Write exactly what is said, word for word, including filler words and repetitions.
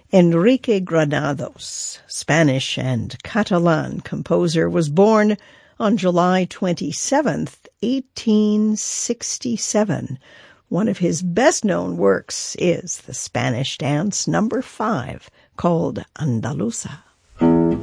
Enrique Granados, Spanish and Catalan composer, was born on July twenty-seventh, eighteen sixty-seven. One of his best-known works is the Spanish dance number five, called Andaluza.